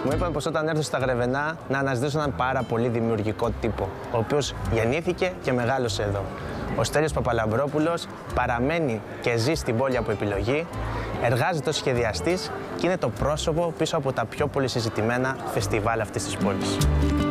Μου είπαν πως όταν έρθω στα Γρεβενά να αναζητήσω έναν πάρα πολύ δημιουργικό τύπο, ο οποίος γεννήθηκε και μεγάλωσε εδώ. Ο Στέλιος Παπαλαμπρόπουλος παραμένει και ζει στην πόλη από επιλογή, εργάζεται ως σχεδιαστής και είναι το πρόσωπο πίσω από τα πιο πολύ συζητημένα φεστιβάλ αυτής της πόλης.